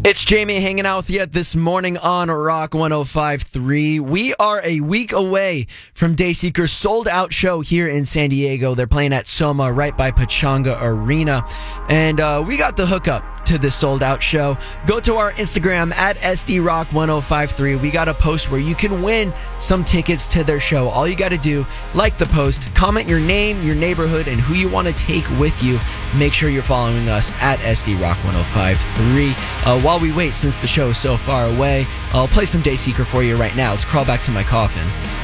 It's Jamie hanging out with you this morning on Rock 105.3. We are a week away from Dayseeker's sold-out show here in San Diego. They're playing at Soma right by Pechanga Arena. And we got the hookup to this sold-out show. Go to our Instagram at SDRock1053. We got a post where you can win some tickets to their show. All you got to do, like the post, comment your name, your neighborhood, and who you want to take with you. Make sure you're following us at SDRock1053. While we wait, since the show is so far away, I'll play some Dayseeker for you right now. Let's crawl back to my coffin.